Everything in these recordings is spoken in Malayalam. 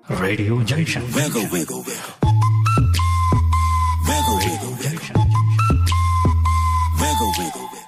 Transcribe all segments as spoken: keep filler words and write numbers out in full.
Radio Junction. Wiggle, wiggle, wiggle. Wiggle, wiggle, wiggle. Wiggle, wiggle, wiggle.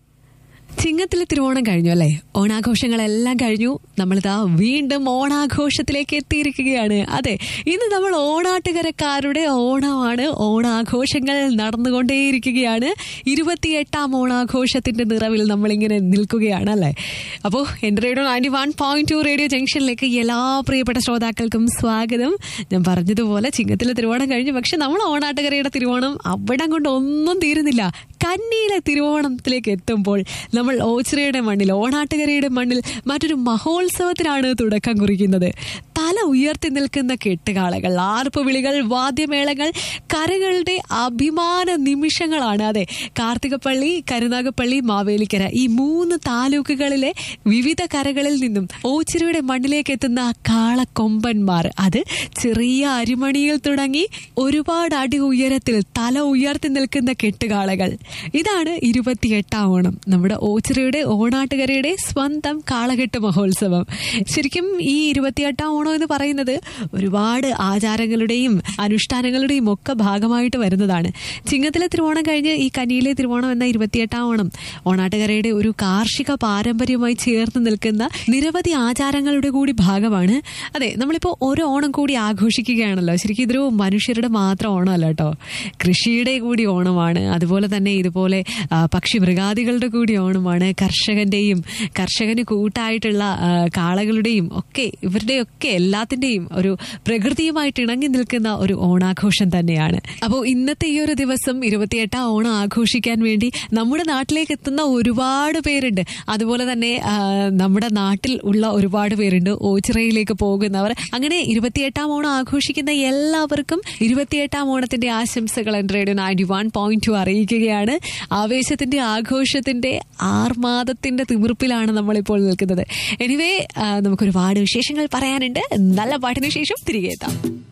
ചിങ്ങത്തിലെ Thiruvonam കഴിഞ്ഞു അല്ലേ? ഓണാഘോഷങ്ങളെല്ലാം കഴിഞ്ഞു. നമ്മളിതാ വീണ്ടും ഓണാഘോഷത്തിലേക്ക് എത്തിയിരിക്കുകയാണ്. അതെ, ഇന്ന് നമ്മൾ ഓണാട്ടുകരക്കാരുടെ ഓണമാണ്. ഓണാഘോഷങ്ങൾ നടന്നുകൊണ്ടേയിരിക്കുകയാണ്. ഇരുപത്തിയെട്ടാം ഓണാഘോഷത്തിന്റെ നിറവിൽ നമ്മളിങ്ങനെ നിൽക്കുകയാണ് അല്ലേ? അപ്പോൾ എൻ്റെ radio ninety one point two radio ജംഗ്ഷനിലേക്ക് എല്ലാ പ്രിയപ്പെട്ട ശ്രോതാക്കൾക്കും സ്വാഗതം. ഞാൻ പറഞ്ഞതുപോലെ ചിങ്ങത്തിലെ തിരുവോണം കഴിഞ്ഞു. പക്ഷെ നമ്മൾ ഓണാട്ടുകരയുടെ തിരുവോണം അവിടം കൊണ്ട് ഒന്നും തീരുന്നില്ല. കന്നിയിലെ തിരുവോണത്തിലേക്ക് എത്തുമ്പോൾ നമ്മൾ ഓച്ചിറയുടെ മണ്ണിൽ, ഓണാട്ടുകരയുടെ മണ്ണിൽ മറ്റൊരു മഹോത്സവത്തിനാണ് തുടക്കം കുറിക്കുന്നത്. തല ഉയർത്തി നിൽക്കുന്ന കെട്ടുകാളകൾ, ആർപ്പുവിളികൾ, വാദ്യമേളങ്ങൾ, കരകളുടെ അഭിമാന നിമിഷങ്ങളാണ്. അതെ, കാർത്തികപ്പള്ളി, കരുനാഗപ്പള്ളി, മാവേലിക്കര ഈ മൂന്ന് താലൂക്കുകളിലെ വിവിധ കരകളിൽ നിന്നും ഓച്ചിറയുടെ മണ്ണിലേക്ക് എത്തുന്ന കാളക്കൊമ്പന്മാർ, അത് ചെറിയ അരിമണിയിൽ തുടങ്ങി ഒരുപാട് അടി ഉയരത്തിൽ തല ഉയർത്തി നിൽക്കുന്ന കെട്ടുകാളകൾ. ഇതാണ് ഇരുപത്തിയെട്ടാം ഓണം, നമ്മുടെ ഓച്ചിറയുടെ ഓണാട്ടുകരയുടെ സ്വന്തം കാളകെട്ട് മഹോത്സവം. ശരിക്കും ഈ ഇരുപത്തിയെട്ടാം ഓണം എന്ന് പറയുന്നത് ഒരുപാട് ആചാരങ്ങളുടെയും അനുഷ്ഠാനങ്ങളുടെയും ഒക്കെ ഭാഗമായിട്ട് വരുന്നതാണ്. ചിങ്ങത്തിലെ തിരുവോണം കഴിഞ്ഞ് ഈ കന്നിയിലെ തിരുവോണം എന്ന ഇരുപത്തിയെട്ടാം ഓണം ഓണാട്ടുകരയുടെ ഒരു കാർഷിക പാരമ്പര്യമായി ചേർന്ന് നിൽക്കുന്ന നിരവധി ആചാരങ്ങളുടെ കൂടി ഭാഗമാണ്. അതെ, നമ്മളിപ്പോൾ ഒരു ഓണം കൂടി ആഘോഷിക്കുകയാണല്ലോ. ശരിക്കും ഇതൊരു മനുഷ്യരുടെ മാത്രം ഓണമല്ല കേട്ടോ, കൃഷിയുടെ കൂടി ഓണമാണ്. അതുപോലെ തന്നെ ഇതുപോലെ പക്ഷി മൃഗാദികളുടെ കൂടി ഓണമാണ്. കർഷകന്റെയും കർഷകന് കൂട്ടായിട്ടുള്ള കാളകളുടെയും ഒക്കെ ഇവരുടെയൊക്കെ എല്ലാത്തിന്റെയും ഒരു പ്രകൃതിയുമായിട്ട് ഇണങ്ങി നിൽക്കുന്ന ഒരു ഓണാഘോഷം തന്നെയാണ്. അപ്പോൾ ഇന്നത്തെ ഈ ഒരു ദിവസം ഇരുപത്തിയെട്ടാം ഓണം ആഘോഷിക്കാൻ വേണ്ടി നമ്മുടെ നാട്ടിലേക്ക് എത്തുന്ന ഒരുപാട് പേരുണ്ട്. അതുപോലെ തന്നെ നമ്മുടെ നാട്ടിൽ ഉള്ള ഒരുപാട് പേരുണ്ട്, ഓച്ചിറയിലേക്ക് പോകുന്നവർ. അങ്ങനെ ഇരുപത്തിയെട്ടാം ഓണം ആഘോഷിക്കുന്ന എല്ലാവർക്കും ഇരുപത്തിയെട്ടാം ഓണത്തിന്റെ ആശംസകൾ എൻ്റെ radio ninety one point two അറിയിക്കുകയാണ്. ആവേശത്തിന്റെ, ആഘോഷത്തിന്റെ, ആർമാദത്തിന്റെ തിമിർപ്പിലാണ് നമ്മളിപ്പോൾ നിൽക്കുന്നത്. എനിവേ, നമുക്കൊരുപാട് വിശേഷങ്ങൾ പറയാനുണ്ട്. നല്ല പാട്ടിന് ശേഷം തിരികെ എത്താം.